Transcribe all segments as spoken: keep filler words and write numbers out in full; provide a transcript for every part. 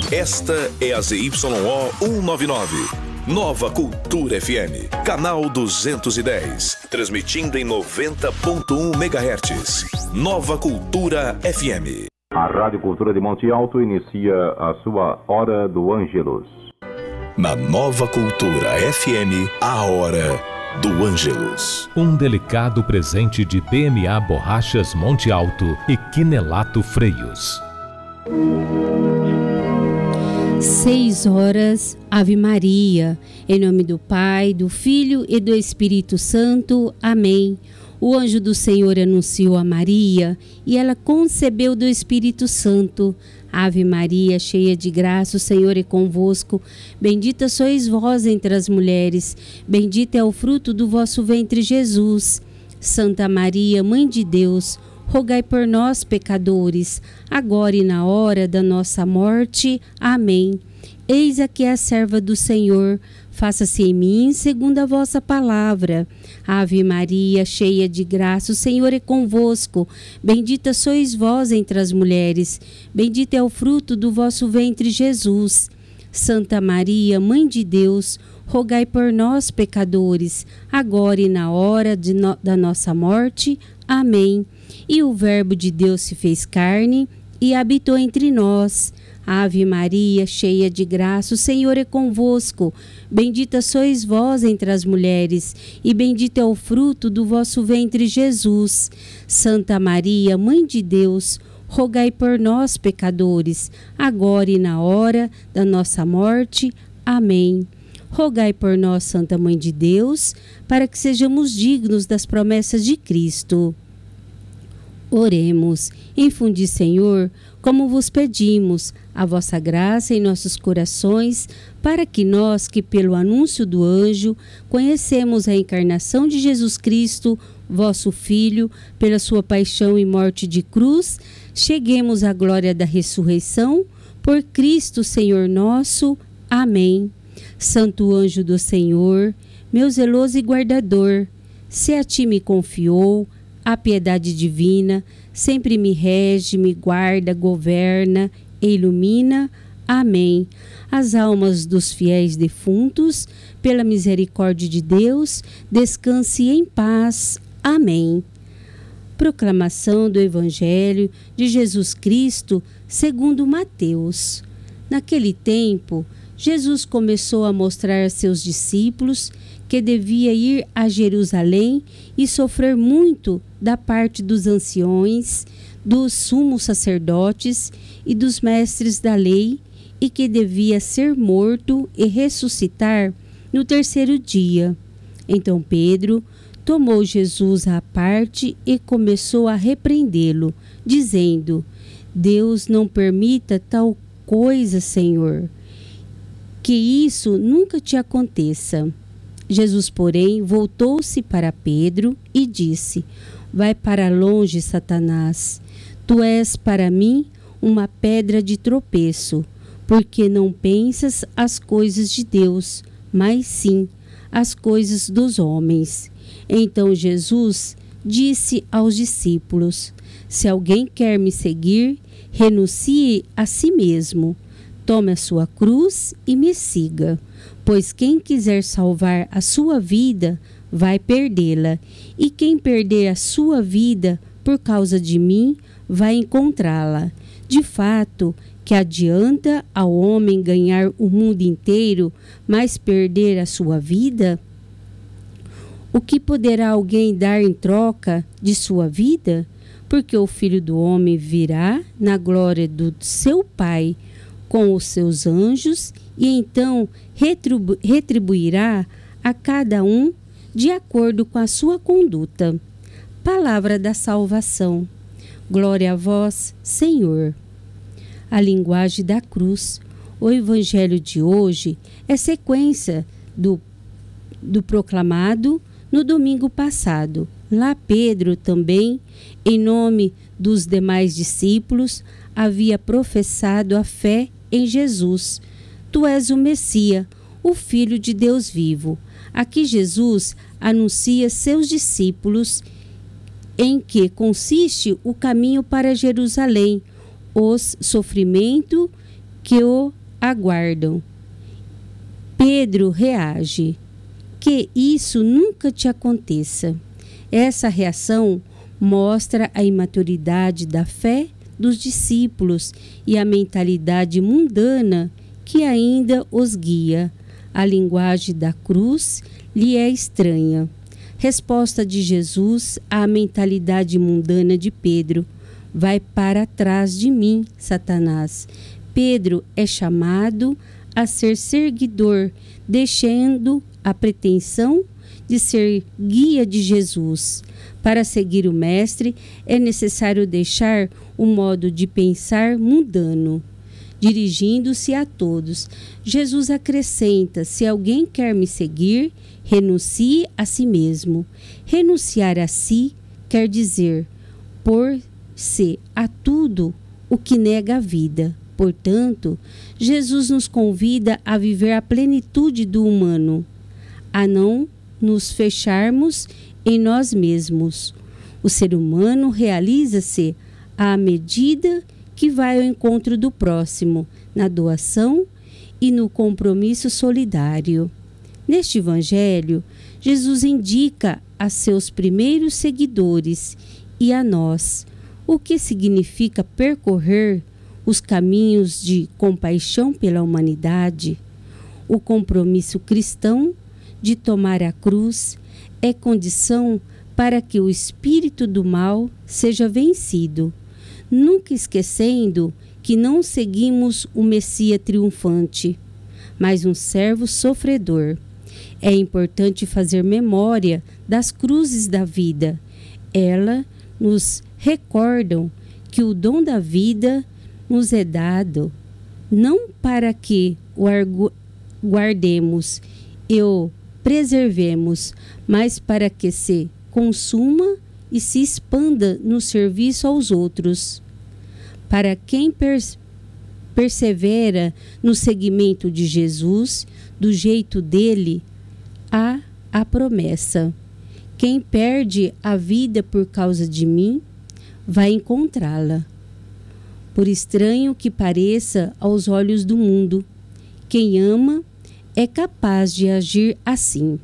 Esta é a Z Y O cento e noventa e nove. Nova Cultura F M, canal duzentos e dez, transmitindo em noventa ponto um megahertz. Nova Cultura F M. A Rádio Cultura de Monte Alto inicia a sua Hora do Ângelus. Na Nova Cultura F M, a Hora do Ângelus. Um delicado presente de B M A Borrachas Monte Alto e Quinelato Freios. Seis horas, Ave Maria, em nome do Pai, do Filho e do Espírito Santo. Amém. O anjo do Senhor anunciou a Maria e ela concebeu do Espírito Santo. Ave Maria, cheia de graça, o Senhor é convosco. Bendita sois vós entre as mulheres, bendito é o fruto do vosso ventre, Jesus. Santa Maria, Mãe de Deus, rogai por nós, pecadores, agora e na hora da nossa morte. Amém. Eis aqui a serva do Senhor, faça-se em mim segundo a vossa palavra. Ave Maria, cheia de graça, o Senhor é convosco. Bendita sois vós entre as mulheres, bendito é o fruto do vosso ventre, Jesus. Santa Maria, Mãe de Deus, rogai por nós, pecadores, agora e na hora de no- da nossa morte. Amém. E o Verbo de Deus se fez carne e habitou entre nós. Ave Maria, cheia de graça, o Senhor é convosco. Bendita sois vós entre as mulheres, e bendito é o fruto do vosso ventre, Jesus. Santa Maria, Mãe de Deus, rogai por nós, pecadores, agora e na hora da nossa morte. Amém. Rogai por nós, Santa Mãe de Deus, para que sejamos dignos das promessas de Cristo. Oremos. Infundi, Senhor, como vos pedimos, a vossa graça em nossos corações, para que nós, que pelo anúncio do anjo, conhecemos a encarnação de Jesus Cristo, vosso Filho, pela sua paixão e morte de cruz, cheguemos à glória da ressurreição, por Cristo, Senhor nosso. Amém. Santo anjo do Senhor, meu zeloso e guardador, se a ti me confiou a piedade divina, sempre me rege, me guarda, governa e ilumina. Amém. As almas dos fiéis defuntos, pela misericórdia de Deus, descanse em paz. Amém. Proclamação do Evangelho de Jesus Cristo segundo Mateus. Naquele tempo, Jesus começou a mostrar a seus discípulos que devia ir a Jerusalém e sofrer muito da parte dos anciões, dos sumos sacerdotes e dos mestres da lei, e que devia ser morto e ressuscitar no terceiro dia. Então Pedro tomou Jesus à parte e começou a repreendê-lo, dizendo: Deus não permita tal coisa, Senhor, que isso nunca te aconteça. Jesus, porém, voltou-se para Pedro e disse: Vai para longe, Satanás. Tu és para mim uma pedra de tropeço, porque não pensas as coisas de Deus, mas sim as coisas dos homens. Então Jesus disse aos discípulos: Se alguém quer me seguir, renuncie a si mesmo. Tome a sua cruz e me siga. Pois quem quiser salvar a sua vida, vai perdê-la. E quem perder a sua vida por causa de mim, vai encontrá-la. De fato, que adianta ao homem ganhar o mundo inteiro, mas perder a sua vida? O que poderá alguém dar em troca de sua vida? Porque o Filho do Homem virá na glória do seu Pai com os seus anjos, e então retribu- retribuirá a cada um de acordo com a sua conduta. Palavra da salvação. Glória a vós, Senhor. A linguagem da cruz. O evangelho de hoje é sequência do, do proclamado no domingo passado. Lá Pedro também, em nome dos demais discípulos, havia professado a fé em Jesus. Tu és o Messias, o Filho de Deus vivo. Aqui Jesus anuncia seus discípulos em que consiste o caminho para Jerusalém, os sofrimentos que o aguardam. Pedro reage: que isso nunca te aconteça. Essa reação mostra a imaturidade da fé dos discípulos e a mentalidade mundana que ainda os guia. A linguagem da cruz lhe é estranha. Resposta de Jesus à mentalidade mundana de Pedro: vai para trás de mim, Satanás. Pedro é chamado a ser seguidor, deixando a pretensão de ser guia de Jesus. Para seguir o Mestre, é necessário deixar o modo de pensar mundano. Dirigindo-se a todos, Jesus acrescenta: se alguém quer me seguir, renuncie a si mesmo. Renunciar a si quer dizer pôr-se a tudo o que nega a vida. Portanto, Jesus nos convida a viver a plenitude do humano, a não nos fecharmos em nós mesmos. O ser humano realiza-se à medida que vai ao encontro do próximo, na doação e no compromisso solidário. Neste Evangelho, Jesus indica a seus primeiros seguidores e a nós o que significa percorrer os caminhos de compaixão pela humanidade. O compromisso cristão de tomar a cruz é condição para que o espírito do mal seja vencido, nunca esquecendo que não seguimos o Messias triunfante, mas um servo sofredor. É importante fazer memória das cruzes da vida. Elas nos recordam que o dom da vida nos é dado, não para que o guardemos e o preservemos, mas para que se consuma e se expanda no serviço aos outros. Para quem pers- persevera no seguimento de Jesus, do jeito dele, há a promessa: quem perde a vida por causa de mim, vai encontrá-la. Por estranho que pareça aos olhos do mundo, quem ama é capaz de agir assim.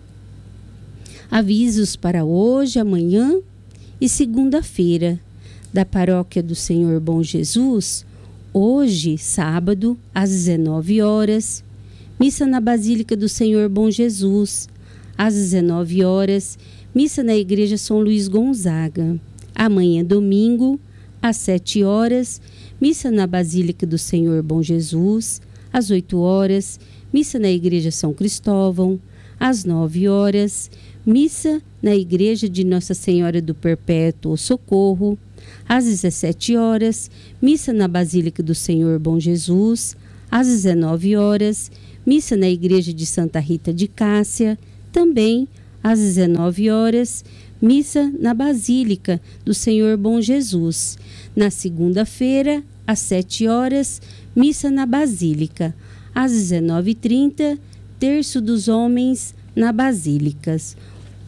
Avisos para hoje, amanhã e segunda-feira da Paróquia do Senhor Bom Jesus. Hoje, sábado, às dezenove horas, missa na Basílica do Senhor Bom Jesus. Às dezenove horas, missa na Igreja São Luís Gonzaga. Amanhã, domingo, às sete horas, missa na Basílica do Senhor Bom Jesus. Às oito horas, missa na Igreja São Cristóvão. Às nove horas, missa na Igreja de Nossa Senhora do Perpétuo Socorro. Às dezessete horas, missa na Basílica do Senhor Bom Jesus. Às dezenove horas, missa na Igreja de Santa Rita de Cássia. Também, às dezenove horas, missa na Basílica do Senhor Bom Jesus. Na segunda-feira, às sete horas, missa na Basílica. Às dezenove e trinta, terço dos homens na Basílicas.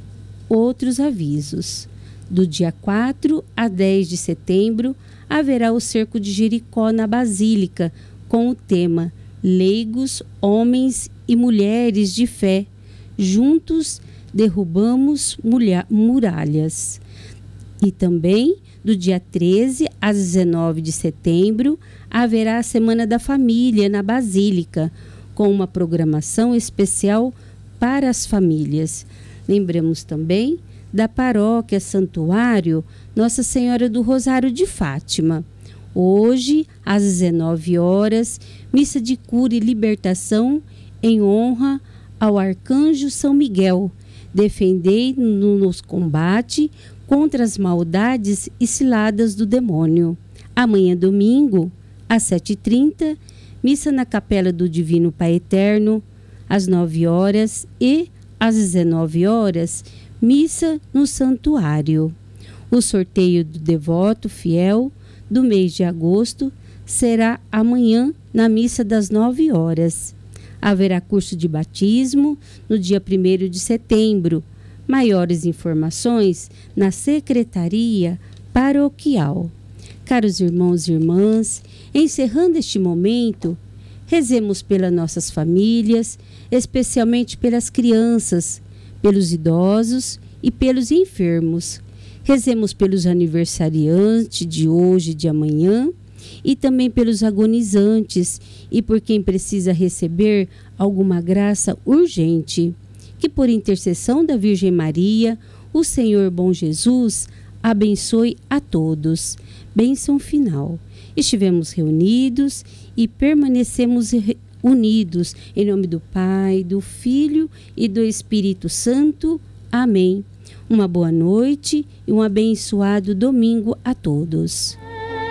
Outros avisos. Do dia quatro a dez de setembro, haverá o Cerco de Jericó na Basílica, com o tema Leigos, Homens e Mulheres de Fé. Juntos derrubamos muralhas. E também, do dia treze às dezenove de setembro, haverá a Semana da Família na Basílica, com uma programação especial para as famílias. Lembramos também da Paróquia Santuário Nossa Senhora do Rosário de Fátima. Hoje, às dezenove horas, missa de cura e libertação em honra ao Arcanjo São Miguel. Defendei-nos no combate contra as maldades e ciladas do demônio. Amanhã, domingo, às sete e trinta, missa na Capela do Divino Pai Eterno. Às nove horas e às dezenove horas, missa no santuário. O sorteio do devoto fiel do mês de agosto será amanhã na missa das nove horas. Haverá curso de batismo no dia primeiro de setembro. Maiores informações na Secretaria Paroquial. Caros irmãos e irmãs, encerrando este momento, Rezemos pelas nossas famílias, especialmente pelas crianças, pelos idosos e pelos enfermos. Rezemos pelos aniversariantes de hoje e de amanhã e também pelos agonizantes e por quem precisa receber alguma graça urgente. Que por intercessão da Virgem Maria, o Senhor bom Jesus abençoe a todos. Bênção final. Estivemos reunidos e permanecemos unidos em nome do Pai, do Filho e do Espírito Santo. Amém. Uma boa noite e um abençoado domingo a todos.